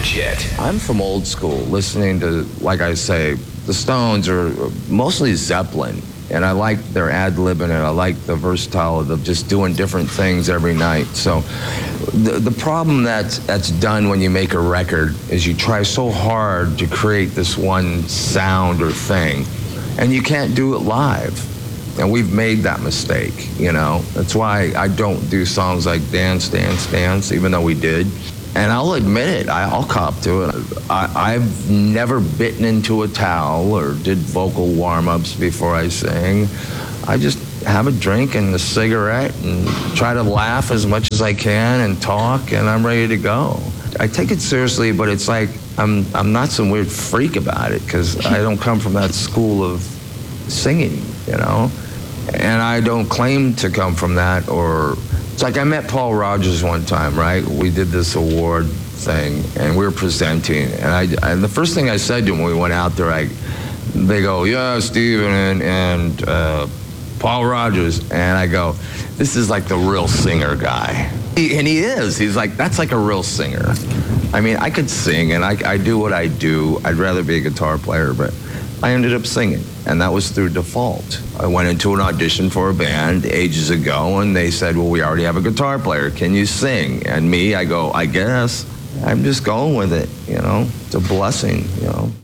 Jet. I'm from old school, listening to, like I say, the Stones or mostly Zeppelin. And I like their ad-libbing, and I like the versatility of just doing different things every night. So the problem that's done when you make a record is you try so hard to create this one sound or thing, and you can't do it live. And we've made that mistake, you know. That's why I don't do songs like Dance, Dance, Dance, even though we did. And I'll admit it, I'll cop to it. I've never bitten into a towel or did vocal warm-ups before I sing. I just have a drink and a cigarette and try to laugh as much as I can and talk, and I'm ready to go. I take it seriously, but it's like I'm not some weird freak about it, because I don't come from that school of singing, you know? And I don't claim to come from that. Or it's like I met Paul Rodgers one time, right? We did this award thing, and we were presenting, and the first thing I said to him when we went out there, they go, yeah, Steven and Paul Rodgers, and I go, this is like the real singer guy. And he is. He's like, that's like a real singer. I mean, I could sing, and I do what I do. I'd rather be a guitar player, but I ended up singing, and that was through default. I went into an audition for a band ages ago, and they said, well, we already have a guitar player. Can you sing? And me, I go, I guess. I'm just going with it, you know. It's a blessing, you know.